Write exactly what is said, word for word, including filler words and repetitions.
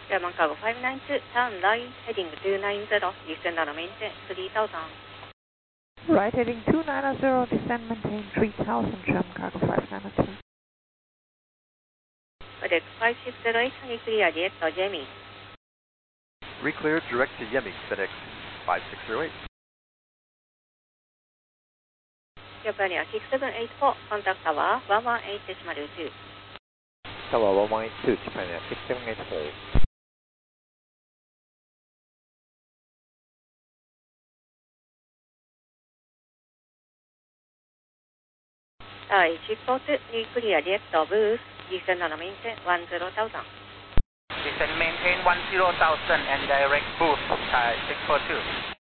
German Cargo five nine two, turn right, heading two nine zero, descend and maintain three thousand. Right, heading two nine zero, descend, maintain three thousand, German Cargo five nine two. FedEx five six zero eight, clear direct to Yemi. Recleared direct to Yemi, FedEx five six zero eight. Japan Air six seven eight four, contact tower one one eight decimal two. Tower one one eight two, Japan Air six seven eight four. Tower eight six four two, clear direct to booth, descend and maintain one zero thousand. Descend maintain one zero thousand and direct booth, uh, six four two.